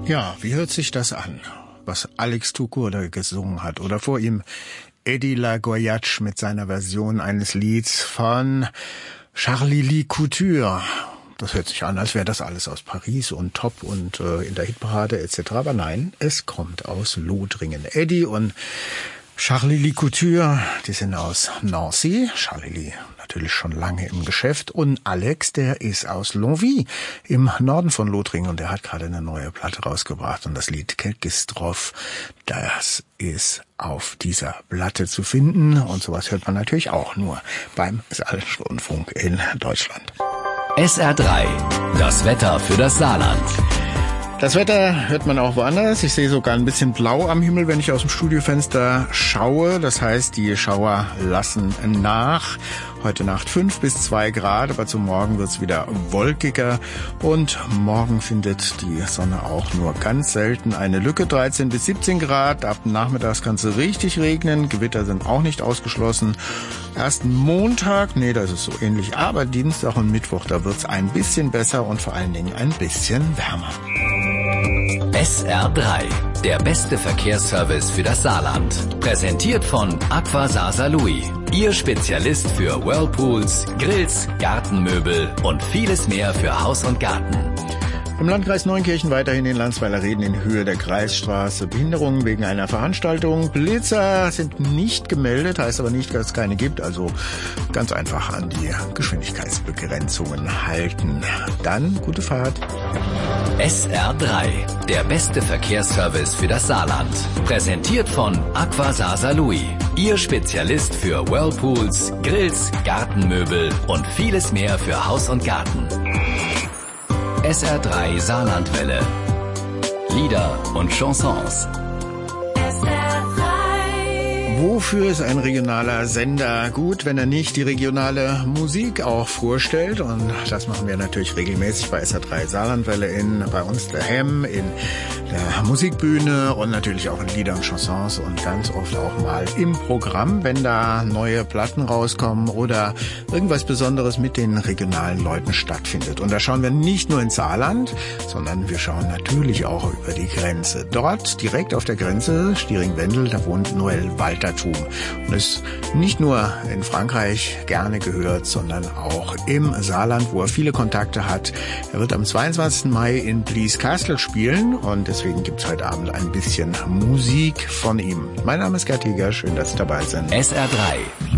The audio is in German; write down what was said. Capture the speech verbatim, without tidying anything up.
Ja, wie hört sich das an, was Alex Tukur gesungen hat? Oder vor ihm Eddie Lagoyatsch mit seiner Version eines Lieds von Charlie Lee Couture. Das hört sich an, als wäre das alles aus Paris und top und äh, in der Hitparade et cetera. Aber nein, es kommt aus Lothringen. Eddie und Charlie Lee Couture, die sind aus Nancy. Charlie Lee natürlich schon lange im Geschäft. Und Alex, der ist aus Longwy im Norden von Lothringen und der hat gerade eine neue Platte rausgebracht. Und das Lied Kelkistrov, das ist auf dieser Platte zu finden. Und sowas hört man natürlich auch nur beim Saarländischen Rundfunk in Deutschland. S R drei, das Wetter für das Saarland. Das Wetter hört man auch woanders. Ich sehe sogar ein bisschen blau am Himmel, wenn ich aus dem Studiofenster schaue. Das heißt, die Schauer lassen nach. Heute Nacht fünf bis zwei Grad, aber zum Morgen wird's wieder wolkiger. Und morgen findet die Sonne auch nur ganz selten eine Lücke. dreizehn bis siebzehn Grad. Ab Nachmittags kann es richtig regnen. Gewitter sind auch nicht ausgeschlossen. Erst Montag, nee, das ist so ähnlich. Aber Dienstag und Mittwoch, da wird's ein bisschen besser und vor allen Dingen ein bisschen wärmer. S R drei, der beste Verkehrsservice für das Saarland. Präsentiert von Aqua Saar-Saarlouis. Ihr Spezialist für Whirlpools, Grills, Gartenmöbel und vieles mehr für Haus und Garten. Im Landkreis Neunkirchen weiterhin in Landsweiler Reden in Höhe der Kreisstraße. Behinderungen wegen einer Veranstaltung. Blitzer sind nicht gemeldet, heißt aber nicht, dass es keine gibt. Also ganz einfach an die Geschwindigkeitsbegrenzungen halten. Dann gute Fahrt. S R drei, der beste Verkehrsservice für das Saarland. Präsentiert von Aqua Saar-Saarlouis. Ihr Spezialist für Whirlpools, Grills, Gartenmöbel und vieles mehr für Haus und Garten. S R drei Saarlandwelle. Lieder und Chansons. Wofür ist ein regionaler Sender gut, wenn er nicht die regionale Musik auch vorstellt? Und das machen wir natürlich regelmäßig bei S R drei Saarlandwelle in, bei uns daheim, in der Musikbühne und natürlich auch in Lieder und Chansons und ganz oft auch mal im Programm, wenn da neue Platten rauskommen oder irgendwas Besonderes mit den regionalen Leuten stattfindet. Und da schauen wir nicht nur ins Saarland, sondern wir schauen natürlich auch über die Grenze. Dort, direkt auf der Grenze, Stiring-Wendel, da wohnt Noel Waltertum und ist nicht nur in Frankreich gerne gehört, sondern auch im Saarland, wo er viele Kontakte hat. Er wird am zweiundzwanzigsten Mai in Blieskastel spielen und deswegen gibt es heute Abend ein bisschen Musik von ihm. Mein Name ist Gerd Heger, schön, dass Sie dabei sind. S R drei